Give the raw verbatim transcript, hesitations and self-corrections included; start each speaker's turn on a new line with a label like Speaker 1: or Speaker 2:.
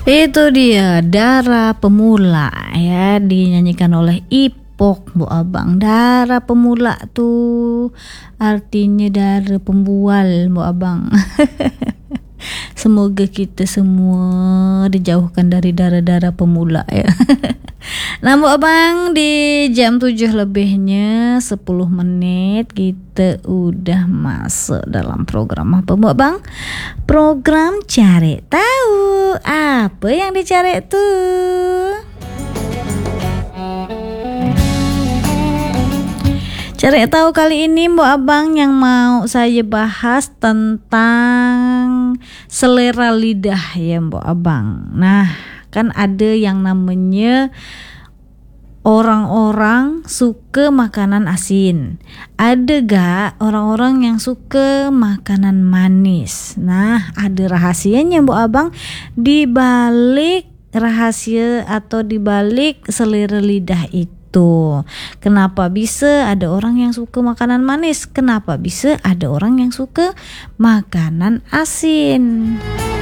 Speaker 1: Itu dia Darah Pemula ya, dinyanyikan oleh Ipok, Bu Abang. Darah Pemula tuh artinya darah pembual, Bu Abang. Semoga kita semua dijauhkan dari darah-darah pemula ya. Nah Bu Abang, di jam tujuh lebihnya sepuluh menit kita udah masuk dalam program apa Bu Abang? Program Cari Tahu. Apa yang dicari tuh? Cari tahu kali ini Bu Abang yang mau saya bahas tentang selera lidah ya Bu Abang. Nah, kan ada yang namanya orang-orang suka makanan asin. Ada gak orang-orang yang suka makanan manis? Nah, ada rahasianya Bu Abang di balik rahasia atau di balik selera lidah itu. Tuh, kenapa bisa ada orang yang suka makanan manis? Kenapa bisa ada orang yang suka makanan asin?